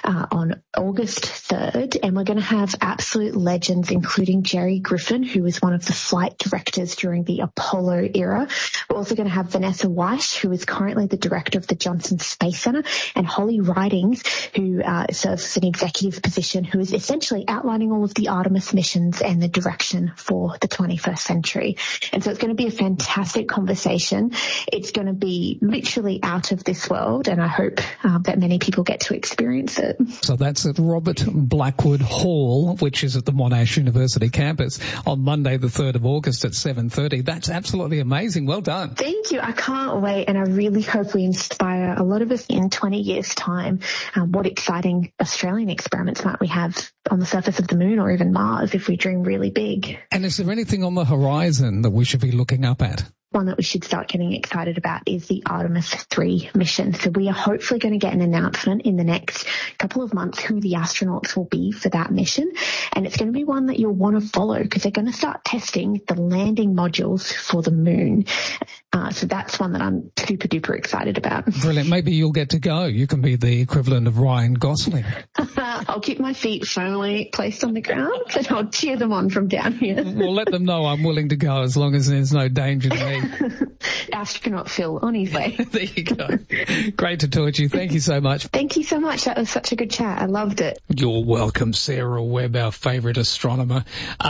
on August 3rd, and we're going to have absolute legends, including Jerry Griffin, who was one of the flight directors during the Apollo era. We're also going to have Vanessa White, who is currently the director of the Johnson Space Center, and Holly Ridings, who serves as an executive position, who is essentially outlining all of the Artemis missions and the direction for the 21st century. And so it's going to be a fantastic conversation. It's going to be literally out of this world, and I hope that many people get to experience it. So that's at Robert Blackwood Hall, which is at the Monash University campus on Monday the 3rd of August at 7:30. That's absolutely amazing. Well done. Thank you. I can't wait, and I really hope we inspire a lot of us in 20 years' time. What exciting Australian experiments might we have on the surface of the moon or even Mars if we dream really big? And is there anything on the horizon that we should be looking up at? One that we should start getting excited about is the Artemis 3 mission. So we are hopefully going to get an announcement in the next couple of months who the astronauts will be for that mission. And it's going to be one that you'll want to follow because they're going to start testing the landing modules for the moon. So that's one that I'm super duper excited about. Brilliant. Maybe you'll get to go. You can be the equivalent of Ryan Gosling. I'll keep my feet firmly placed on the ground and I'll cheer them on from down here. Well, let them know I'm willing to go as long as there's no danger to me. Astronaut Phil on his way. There you go. Great to talk to you. Thank you so much. Thank you so much. That was such a good chat. I loved it. You're welcome, Sarah Webb, our favourite astronomer.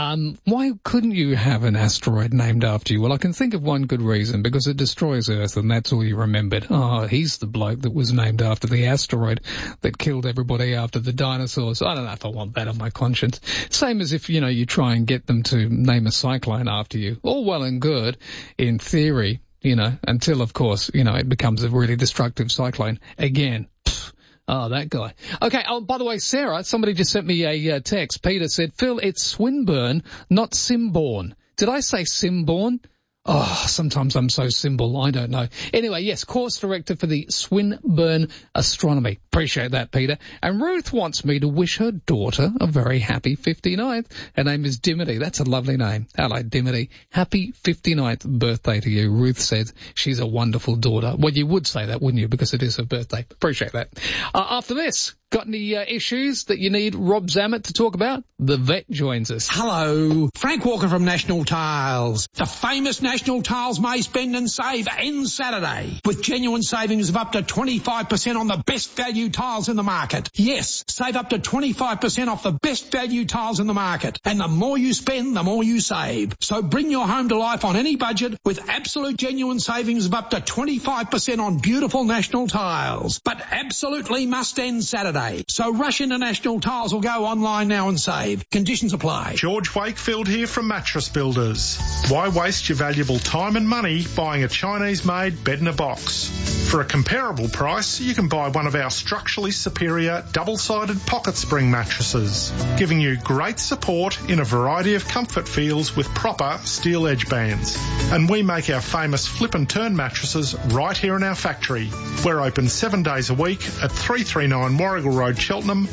Why couldn't you have an asteroid named after you? Well, I can think of one good reason, because it destroys Earth and that's all you remembered. Oh, he's the bloke that was named after the asteroid that killed everybody after the dinosaurs. I don't know if I want that on my conscience. Same as if, you try and get them to name a cyclone after you. All well and good in theory, until, of course, it becomes a really destructive cyclone again. Oh, that guy. Okay. Oh, by the way, Sarah, somebody just sent me a text. Peter said, Phil, it's Swinburne, not Simborn. Did I say Simborn? Oh, sometimes I'm so simple, I don't know. Anyway, yes, course director for the Swinburne Astronomy. Appreciate that, Peter. And Ruth wants me to wish her daughter a very happy 59th. Her name is Dimity. That's a lovely name. Hello, Dimity. Happy 59th birthday to you. Ruth says she's a wonderful daughter. Well, you would say that, wouldn't you? Because it is her birthday. Appreciate that. After this, got any issues that you need Rob Zammit to talk about? The vet joins us. Hello, Frank Walker from National Tiles. The famous National Tiles May Spend and Save ends Saturday with genuine savings of up to 25% on the best value tiles in the market. Yes, save up to 25% off the best value tiles in the market. And the more you spend, the more you save. So bring your home to life on any budget with absolute genuine savings of up to 25% on beautiful National Tiles. But absolutely must end Saturday. So rush into National Tiles or go online now and save. Conditions apply. George Wakefield here from Mattress Builders. Why waste your valuable time and money buying a Chinese-made bed-in-a-box? For a comparable price, you can buy one of our structurally superior double-sided pocket spring mattresses, giving you great support in a variety of comfort feels with proper steel edge bands. And we make our famous flip and turn mattresses right here in our factory. We're open 7 days a week at 339 Warrigal Road, Cheltenham,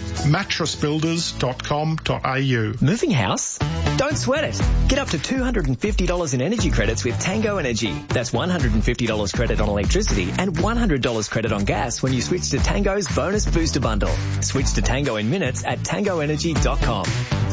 mattressbuilders.com.au. Moving house? Don't sweat it. Get up to $250 in energy credits with Tango Energy. That's $150 credit on electricity and $100 credit on gas when you switch to Tango's Bonus Booster Bundle. Switch to Tango in minutes at tangoenergy.com.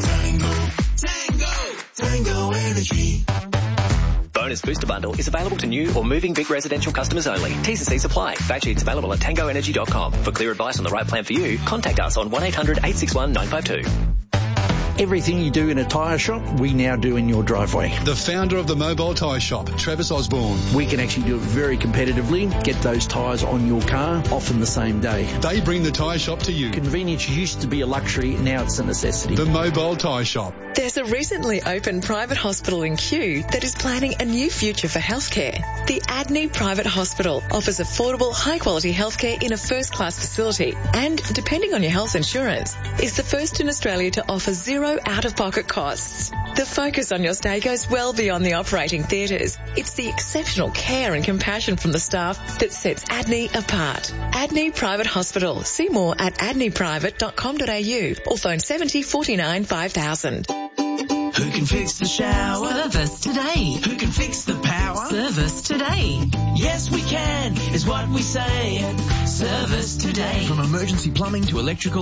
Tango Energy. Bonus Booster Bundle is available to new or moving Vic residential customers only. T's and C's apply. Fact sheets available at tangoenergy.com. For clear advice on the right plan for you, contact us on 1-800-861-952. Everything you do in a tyre shop, we now do in your driveway. The founder of the Mobile Tyre Shop, Travis Osborne. We can actually do it very competitively, get those tyres on your car, often the same day. They bring the tyre shop to you. Convenience used to be a luxury, now it's a necessity. The Mobile Tyre Shop. There's a recently opened private hospital in Kew that is planning a new future for healthcare. The Adney Private Hospital offers affordable, high-quality healthcare in a first-class facility and, depending on your health insurance, is the first in Australia to offer zero out-of-pocket costs. The focus on your stay goes well beyond the operating theatres. It's the exceptional care and compassion from the staff that sets Adney apart. Adney Private Hospital. See more at adneyprivate.com.au or phone 70 49 5000. Who can fix the shower? Service today. Who can fix the power? Service today. Yes, we can, is what we say. Service today. From emergency plumbing to electrical